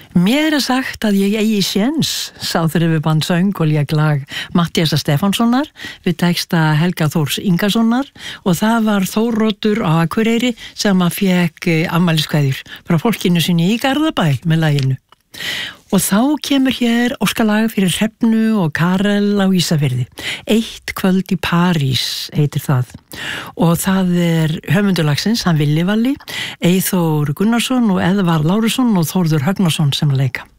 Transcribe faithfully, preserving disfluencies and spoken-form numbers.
Mér er sagt að ég eigi séns, sá þeirri við band söng og lék lag Matthíasar Stefánssonar við texta Helga Þórs Ingasonar og það var Þóroddur á Akureyri sem að fékk afmæliskveðjur frá fólkinu sinni í Garðabæ með laginu. Og þá kemur hér óskalag fyrir Hrefnu og Karel á Ísafirði. Eitt kvöld í París heitir það. Og það er höfundulagsins, hann Villi Valli, Eyþór Gunnarsson og Eðvarð Lárusson og Þórður Högnason sem leika.